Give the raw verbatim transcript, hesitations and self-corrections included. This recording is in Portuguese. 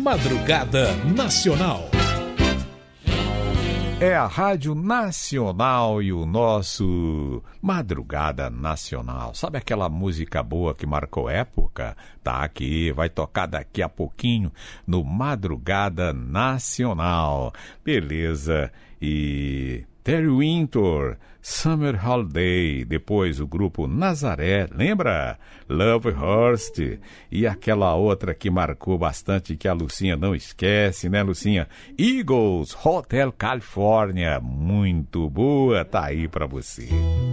Madrugada Nacional. É a Rádio Nacional e o nosso Madrugada Nacional. Sabe aquela música boa que marcou época? Tá aqui, vai tocar daqui a pouquinho no Madrugada Nacional. Beleza. E Terry Winter, Summer Holiday, depois o grupo Nazaré, lembra? Lovehurst, e aquela outra que marcou bastante, que a Lucinha não esquece, né, Lucinha? Eagles, Hotel California, muito boa, tá aí pra você.